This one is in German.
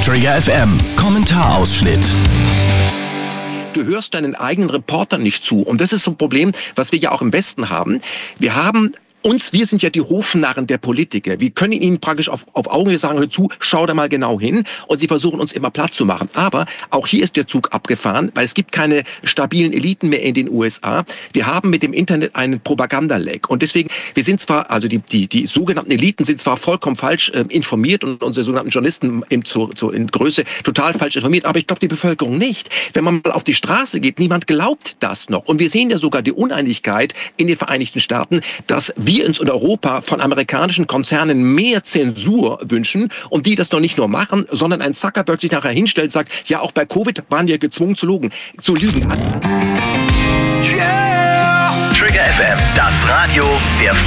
Trigger FM Kommentarausschnitt. Du hörst deinen eigenen Reportern nicht zu. Und das ist so ein Problem, was wir ja auch im Westen haben. Wir sind ja die Hofnarren der Politiker. Wir können ihnen praktisch auf Augenhöhe sagen, hör zu, schau da mal genau hin. Und sie versuchen uns immer Platz zu machen. Aber auch hier ist der Zug abgefahren, weil es gibt keine stabilen Eliten mehr in den USA. Wir haben mit dem Internet einen Propagandaleck. Und deswegen, wir sind zwar, also die sogenannten Eliten sind zwar vollkommen falsch informiert und unsere sogenannten Journalisten in Größe total falsch informiert, aber ich glaube die Bevölkerung nicht. Wenn man mal auf die Straße geht, niemand glaubt das noch. Und wir sehen ja sogar die Uneinigkeit in den Vereinigten Staaten, dass wir uns in Europa von amerikanischen Konzernen mehr Zensur wünschen und die das noch nicht nur machen, sondern ein Zuckerberg sich nachher hinstellt und sagt, ja, auch bei Covid waren wir gezwungen zu lügen. Yeah! Trigger FM, das Radio der